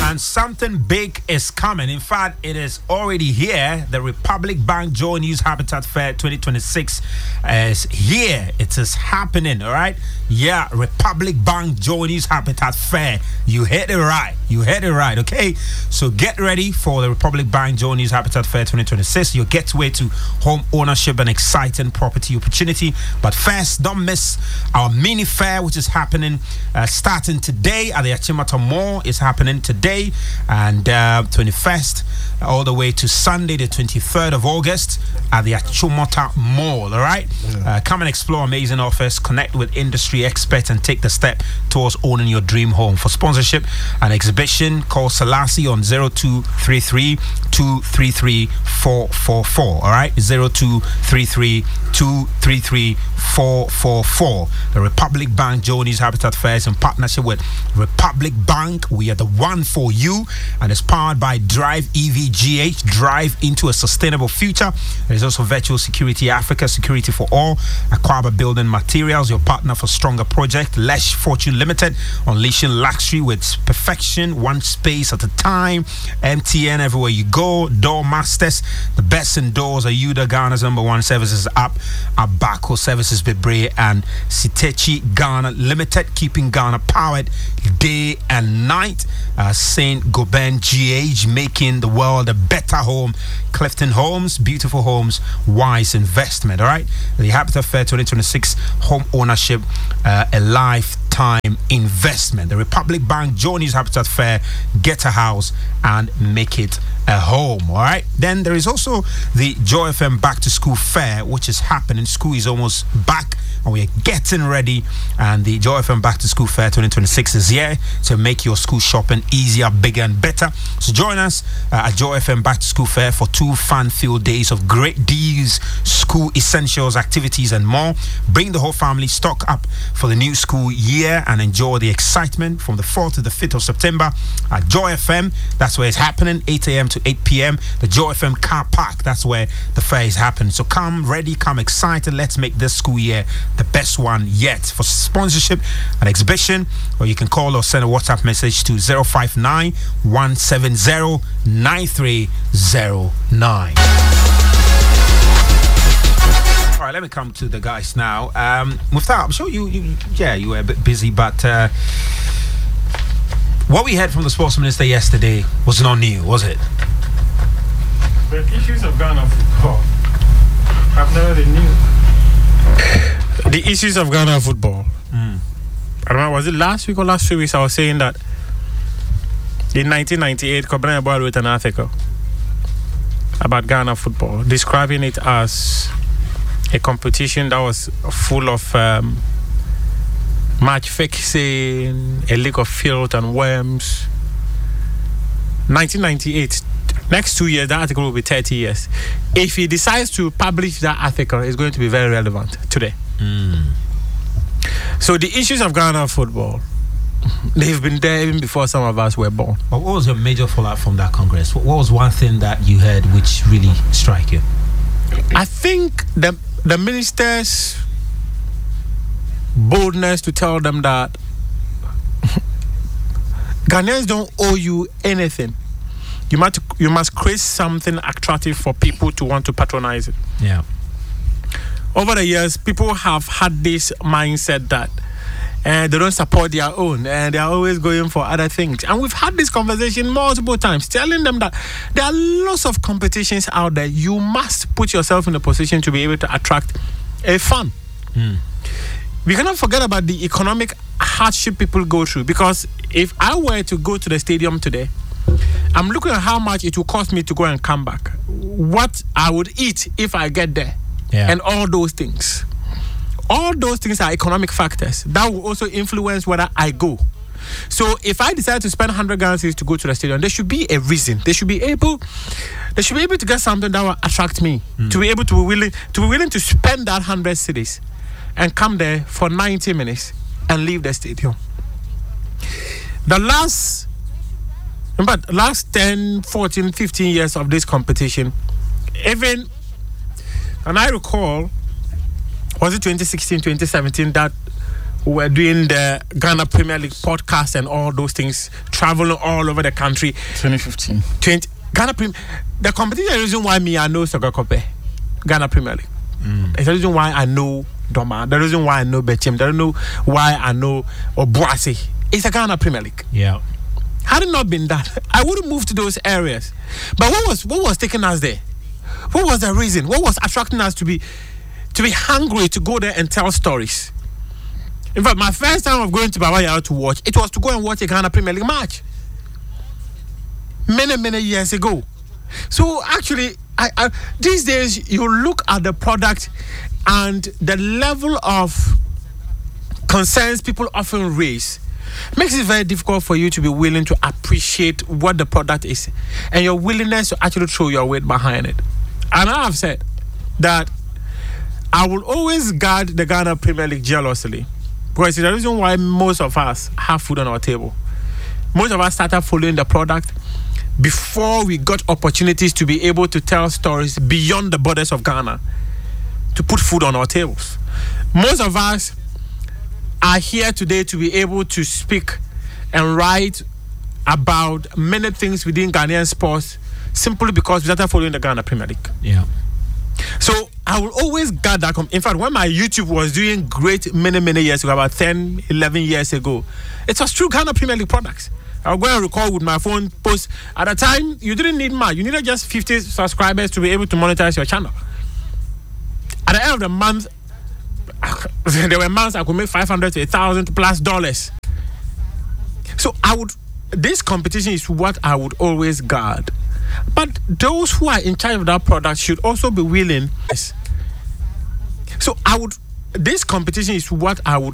And something big is coming. In fact, it is already here. The Republic Bank Joy News Habitat Fair 2026 is here. It is happening, all right? Yeah, Republic Bank Joy News Habitat Fair. You heard it right. You heard it right, okay? So get ready for the Republic Bank Joy News Habitat Fair 2026. Your gateway to home ownership and exciting property opportunity. But first, don't miss our mini fair, which is happening starting today at the Achimota Mall. It's happening today and 21st all the way to Sunday the 23rd of August at the Achimota Mall. All right, come and explore amazing offers, connect with industry experts, and take the step towards owning your dream home. For sponsorship and exhibition, call Selassie on 0233 233 444. All right, 0233 233 444. The Republic Bank Joy News Habitat Fair is in partnership with Republic Bank. We are the one for you, and it's powered by Drive EVGH. Drive into a sustainable future. There is also Virtual Security Africa, security for all. Aquaba Building Materials, your partner for stronger project. Lesh Fortune Limited, unleashing luxury with perfection, one space at a time. MTN, everywhere you go. Door Masters, the best in doors. Are you the Ghana's #1 services app? Abaco Services Bebre and Sitechi Ghana Limited, keeping Ghana powered day and night. Saint Gobain GH, making the world a better home. Clifton Homes, beautiful homes, wise investment. All right, the Habitat Fair 2026, home ownership, a lifetime investment. The Republic Bank Joy News Habitat Fair, get a house and make it a home. All right, then there is also the Joy FM Back to School Fair, which is happening. School is almost back and we are getting ready, and the Joy FM Back to School Fair 2026 is here to make your school shopping easier, bigger and better. So join us at Joy FM Back to School Fair for 2 fun-filled days of great deals, school essentials, activities and more. Bring the whole family, stock up for the new school year and enjoy the excitement from the 4th to the 5th of September at Joy FM. That's where it's happening, 8 a.m. to 8 p.m. The Joy FM car park, that's where the fair is happening. So come ready, come excited. Let's make this school year the best one yet. For sponsorship and exhibition, or you can call or send a WhatsApp message to 059 170 9309. All right, let me come to the guys now. Muftar, I'm sure you were a bit busy, but what we heard from the sports minister yesterday was not new, was it? The issues of Ghana football have never been new. The issues of Ghana football. I remember, was it last week or last 2 weeks? I was saying that in 1998, Kobana Boy wrote an article about Ghana football, describing it as a competition that was full of match fixing, a league of filth and worms. 1998. Next 2 years, that article will be 30 years. If he decides to publish that article, it's going to be very relevant today. So the issues of Ghana football, they've been there even before some of us were born. But what was your major fallout from that Congress? What was one thing that you heard which really struck you? I think the ministers' boldness to tell them that Ghanaians don't owe you anything. You must create something attractive for people to want to patronize it. Yeah. Over the years, people have had this mindset that they don't support their own and they are always going for other things. And we've had this conversation multiple times, telling them that there are lots of competitions out there. You must put yourself in a position to be able to attract a fan. We cannot forget about the economic hardship people go through, because if I were to go to the stadium today, I'm looking at how much it will cost me to go and come back, what I would eat if I get there, and all those things. All those things are economic factors that will also influence whether I go. So if I decide to spend 100 Ghana cedis to go to the stadium, there should be a reason. They should be able to get something that will attract me, to be willing to spend that 100 cedis and come there for 90 minutes and leave the stadium. The last 10, 14, 15 years of this competition, and I recall, was it 2016, 2017, that were doing the Ghana Premier League podcast and all those things, traveling all over the country. 2015. The competition is the reason why I know Soccer Kope, Ghana Premier League. It's the reason why I know Doma. The reason why I know Bechem. The reason why I know Obuasi. It's the Ghana Premier League. Yeah. Had it not been that, I would have moved to those areas. But what was taking us there? What was the reason? What was attracting us to be hungry to go there and tell stories? In fact, my first time of going to Bawaya to watch, it was to go and watch a Ghana Premier League match. Many years ago. So actually, I these days, you look at the product and the level of concerns people often raise makes it very difficult for you to be willing to appreciate what the product is and your willingness to actually throw your weight behind it. And I have said that I will always guard the Ghana Premier League jealously, because it's the reason why most of us have food on our table. Most of us started following the product before we got opportunities to be able to tell stories beyond the borders of Ghana, to put food on our tables. Most of us are here today to be able to speak and write about many things within Ghanaian sports simply because we started following the Ghana Premier League. Yeah. So I will always guard that. In fact, when my YouTube was doing great many years ago, about 10, 11 years ago, it was true Ghana Premier League products. I'll go and record with my phone post. At the time, you didn't need much. You needed just 50 subscribers to be able to monetize your channel. At the end of the month, there were months I could make $500 to $1,000+ So this competition is what I would always guard. But those who are in charge of that product should also be willing. So this competition is what I would